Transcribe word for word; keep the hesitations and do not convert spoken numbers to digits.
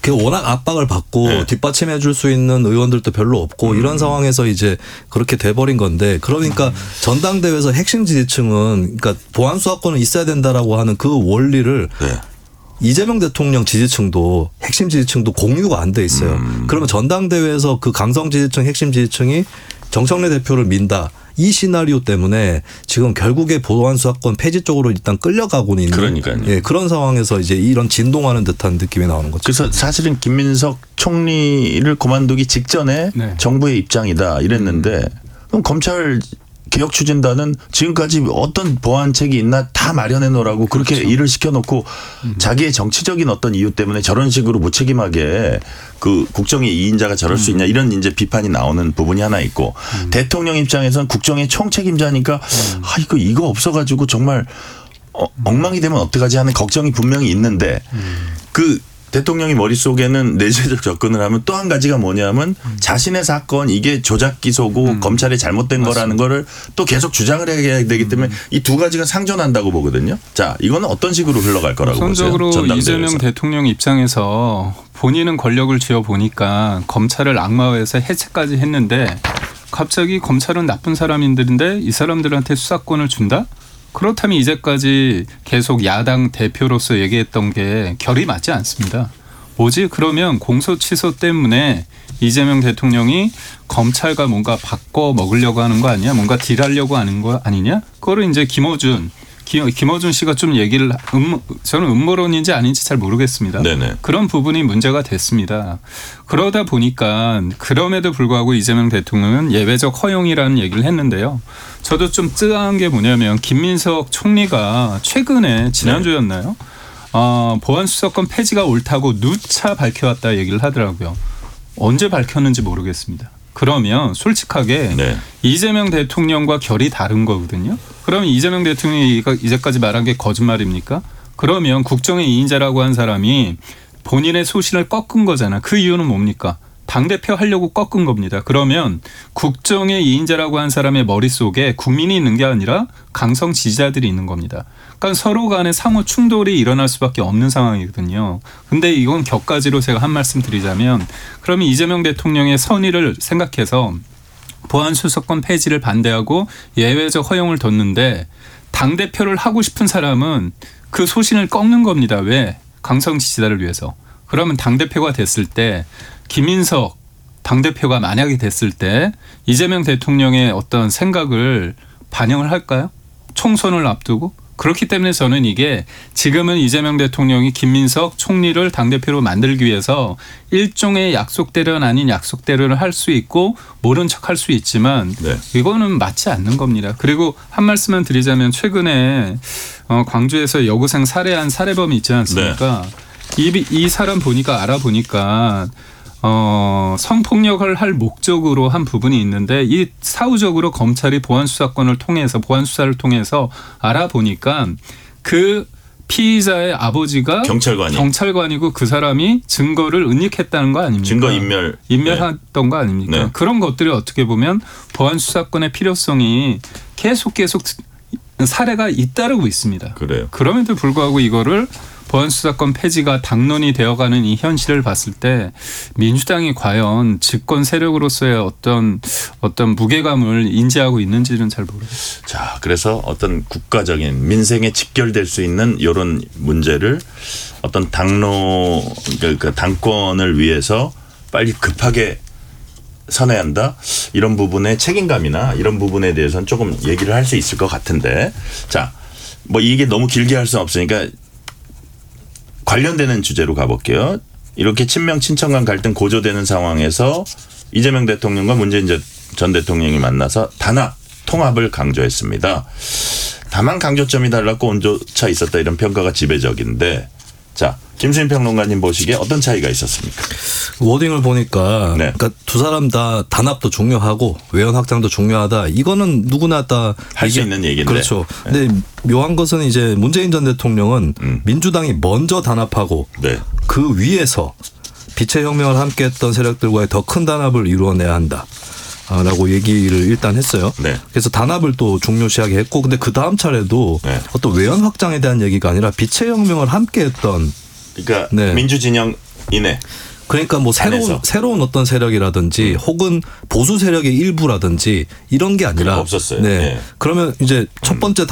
그 워낙 압박을 받고 네. 뒷받침해 줄 수 있는 의원들도 별로 없고 음. 이런 상황에서 이제 그렇게 돼버린 건데 그러니까 음. 전당대회에서 핵심 지지층은 그러니까 보안 수사권은 있어야 된다라고 하는 그 원리를 네. 이재명 대통령 지지층도 핵심 지지층도 공유가 안 돼 있어요. 음. 그러면 전당대회에서 그 강성 지지층 핵심 지지층이 정청래 대표를 민다. 이 시나리오 때문에 지금 결국에 보안 수사권 폐지 쪽으로 일단 끌려가고는 있는 그러니까요. 예, 그런 상황에서 이제 이런 진동하는 듯한 느낌이 나오는 거죠. 그래서 사실은 김민석 총리를 그만두기 직전에 네. 정부의 입장이다 이랬는데 그럼 검찰 개혁 추진단은 지금까지 어떤 보완책이 있나 다 마련해 놓으라고 그렇게 그렇죠. 일을 시켜놓고 음. 자기의 정치적인 어떤 이유 때문에 저런 식으로 무책임하게 그 국정의 이인자가 저럴 음. 수 있냐 이런 이제 비판이 나오는 부분이 하나 있고 음. 대통령 입장에서는 국정의 총책임자니까 음. 아 이거 이거 없어가지고 정말 어, 엉망이 되면 어떡하지 하는 걱정이 분명히 있는데 음. 그 대통령이 머릿속에는 내재적 접근을 하면 또 한 가지가 뭐냐면 음. 자신의 사건 이게 조작 기소고 음. 검찰이 잘못된 맞습니다. 거라는 거를 또 계속 주장을 해야 되기 때문에 음. 이 두 가지가 상존한다고 보거든요. 자, 이거는 어떤 식으로 흘러갈 거라고 보세요? 우선적으로 이재명 대통령 입장에서 본인은 권력을 쥐어보니까 검찰을 악마화해서 해체까지 했는데 갑자기 검찰은 나쁜 사람인들인데 이 사람들한테 수사권을 준다? 그렇다면 이제까지 계속 야당 대표로서 얘기했던 게 결이 맞지 않습니다. 뭐지? 그러면 공소 취소 때문에 이재명 대통령이 검찰과 뭔가 바꿔 먹으려고 하는 거 아니냐? 뭔가 딜하려고 하는 거 아니냐? 그거를 이제 김어준, 김어준 씨가 좀 얘기를 음, 저는 음모론인지 아닌지 잘 모르겠습니다. 네네. 그런 부분이 문제가 됐습니다. 그러다 보니까 그럼에도 불구하고 이재명 대통령은 예외적 허용이라는 얘기를 했는데요. 저도 좀 쯔아한 게 뭐냐면 김민석 총리가 최근에 지난주였나요? 네. 어, 보안수사권 폐지가 옳다고 누차 밝혀왔다 얘기를 하더라고요. 언제 밝혔는지 모르겠습니다. 그러면 솔직하게 네. 이재명 대통령과 결이 다른 거거든요. 그러면 이재명 대통령이 이제까지 말한 게 거짓말입니까? 그러면 국정의 이인자라고 한 사람이 본인의 소신을 꺾은 거잖아. 그 이유는 뭡니까? 당대표 하려고 꺾은 겁니다. 그러면 국정의 이인자라고 한 사람의 머릿속에 국민이 있는 게 아니라 강성 지지자들이 있는 겁니다. 그러니까 서로 간에 상호 충돌이 일어날 수밖에 없는 상황이거든요. 근데 이건 격가지로 제가 한 말씀 드리자면 그러면 이재명 대통령의 선의를 생각해서 보안수사권 폐지를 반대하고 예외적 허용을 뒀는데 당대표를 하고 싶은 사람은 그 소신을 꺾는 겁니다. 왜? 강성 지지자를 위해서. 그러면 당대표가 됐을 때 김인석 당대표가 만약에 됐을 때 이재명 대통령의 어떤 생각을 반영을 할까요? 총선을 앞두고? 그렇기 때문에 저는 이게 지금은 이재명 대통령이 김민석 총리를 당대표로 만들기 위해서 일종의 약속대로는 아닌 약속대로를 할 수 있고 모른 척 할 수 있지만 네. 이거는 맞지 않는 겁니다. 그리고 한 말씀만 드리자면 최근에 광주에서 여고생 살해한 살해범이 있지 않습니까? 네. 이, 이 사람 보니까 알아보니까 어, 성폭력을 할 목적으로 한 부분이 있는데 이 사후적으로 검찰이 보안수사권을 통해서 보안수사를 통해서 알아보니까 그 피의자의 아버지가 경찰관이. 경찰관이고 그 사람이 증거를 은닉했다는 거 아닙니까? 증거 인멸. 인멸했던 네. 거 아닙니까? 네. 그런 것들이 어떻게 보면 보안수사권의 필요성이 계속 계속 사례가 잇따르고 있습니다. 그래요. 그럼에도 불구하고 이거를 보안수사권 폐지가 당론이 되어가는 이 현실을 봤을 때 민주당이 과연 집권 세력으로서의 어떤 어떤 무게감을 인지하고 있는지는 잘 모르겠습니다. 자, 그래서 어떤 국가적인 민생에 직결될 수 있는 이런 문제를 어떤 당로 그러니까 당권을 위해서 빨리 급하게 선해야 한다. 이런 부분의 책임감이나 이런 부분에 대해서는 조금 얘기를 할 수 있을 것 같은데, 자, 뭐 이게 너무 길게 할 수는 없으니까. 관련되는 주제로 가볼게요. 이렇게 친명 친청 간 갈등 고조되는 상황에서 이재명 대통령과 문재인 전 대통령이 만나서 단합 통합을 강조했습니다. 다만 강조점이 달랐고 온조차 있었다 이런 평가가 지배적인데 자 김수인 평론가님 보시기에 어떤 차이가 있었습니까? 워딩을 보니까 네. 그러니까 두 사람 다 단합도 중요하고 외연 확장도 중요하다. 이거는 누구나 다 할 수 있는 얘기인데. 그렇죠. 네. 근데 묘한 것은 이제 문재인 전 대통령은 음. 민주당이 먼저 단합하고 네. 그 위에서 빛의 혁명을 함께했던 세력들과의 더 큰 단합을 이루어내야 한다. 라고 얘기를 일단 했어요. 네. 그래서 단합을 또 중요시하게 했고 근데 그 다음 차례도 네. 어떤 외연 확장에 대한 얘기가 아니라 빛의 혁명을 함께했던 그러니까 네. 민주진영 이내. 그러니까 뭐 새로운 안에서. 새로운 어떤 세력이라든지 음. 혹은 보수 세력의 일부라든지 이런 게 아니라 없었어요. 네. 네. 그러면 이제 첫 번째